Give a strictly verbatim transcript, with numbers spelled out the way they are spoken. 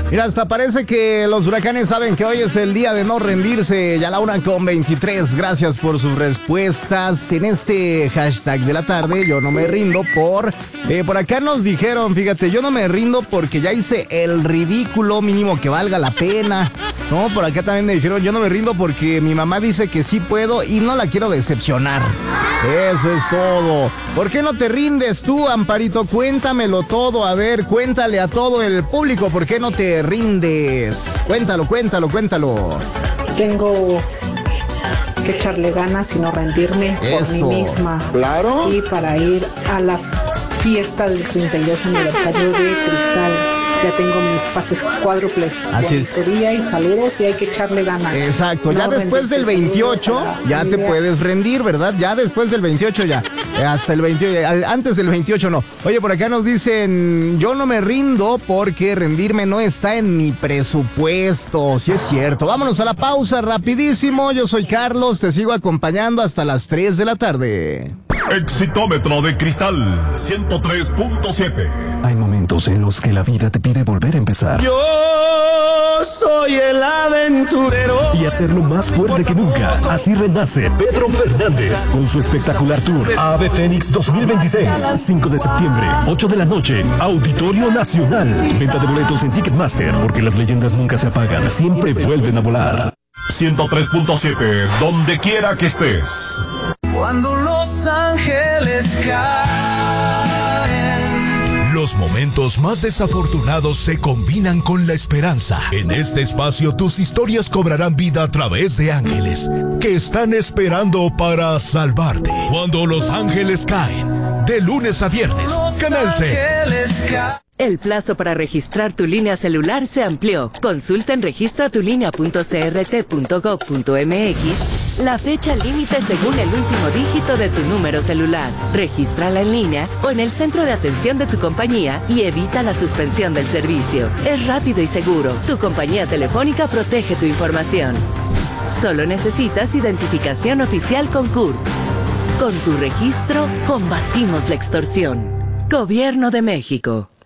Mira, hasta parece que los huracanes saben que hoy es el día de no rendirse. Ya la una con veintitrés. Gracias por sus respuestas en este hashtag de la tarde. Yo no me rindo por... Eh, por acá nos dijeron, fíjate, yo no me rindo porque ya hice el ridículo mínimo que valga la pena. No, por acá también me dijeron, yo no me rindo porque mi mamá dice que sí puedo y no la quiero decepcionar. Eso es todo. ¿Por qué no te rindes tú, Amparito? Cuéntamelo todo. A ver, cuéntale a todo el público por qué no te rindes. Cuéntalo, cuéntalo, cuéntalo. Tengo que echarle ganas y no rendirme. Eso. Por mí misma. Claro. Y para ir a la fiesta del treinta y dos aniversario de Cristal. Ya tengo mis pases cuádruples. Así es. Día y saludos y hay que echarle ganas. Exacto, no ya después del veintiocho ya te puedes rendir, ¿verdad? Ya después del veintiocho ya. Hasta el veintiocho, antes del veintiocho no. Oye, por acá nos dicen, yo no me rindo porque rendirme no está en mi presupuesto. Sí es cierto. Vámonos a la pausa rapidísimo. Yo soy Carlos, te sigo acompañando hasta las tres de la tarde. Exitómetro de Cristal ciento tres punto siete. Hay momentos en los que la vida te pide volver a empezar. Yo soy el aventurero. Y hacerlo más fuerte que nunca. Así renace Pedro Fernández con su espectacular tour Ave Fénix dos mil veintiséis. cinco de septiembre, ocho de la noche, Auditorio Nacional. Venta de boletos en Ticketmaster, porque las leyendas nunca se apagan, siempre vuelven a volar. ciento tres punto siete, donde quiera que estés. Cuando los ángeles caen. Los momentos más desafortunados se combinan con la esperanza. En este espacio tus historias cobrarán vida a través de ángeles que están esperando para salvarte. Cuando los ángeles caen, de lunes a viernes, Canal C. El plazo para registrar tu línea celular se amplió. Consulta en registra tu línea punto c r t punto gov punto m x la fecha límite según el último dígito de tu número celular. Regístrala en línea o en el centro de atención de tu compañía y evita la suspensión del servicio. Es rápido y seguro. Tu compañía telefónica protege tu información. Solo necesitas identificación oficial con C U R P. Con tu registro, combatimos la extorsión. Gobierno de México.